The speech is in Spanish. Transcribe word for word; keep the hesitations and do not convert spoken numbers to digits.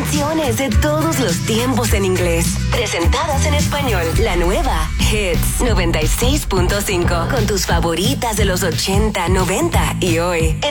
canciones de todos los tiempos en inglés, presentadas en español. La nueva Hits noventa y seis punto cinco, con tus favoritas de los ochenta, noventa y hoy, en